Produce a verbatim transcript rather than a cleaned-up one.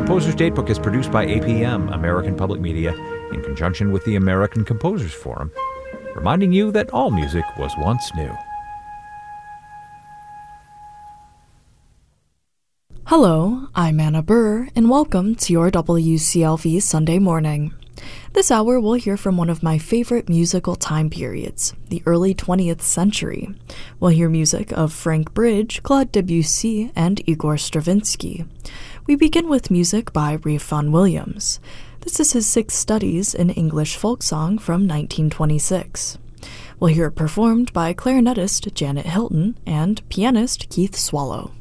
Composer's Datebook is produced by A P M, American Public Media, in conjunction with the American Composers Forum, reminding you that all music was once new. Hello, I'm Anna Burr, and welcome to your W C L V Sunday morning. This hour, we'll hear from one of my favorite musical time periods, the early twentieth century. We'll hear music of Frank Bridge, Claude Debussy, and Igor Stravinsky. We begin with music by Ralph Vaughan Williams. This is his Six Studies in English Folk Song from nineteen twenty-six. We'll hear it performed by clarinetist Janet Hilton and pianist Keith Swallow.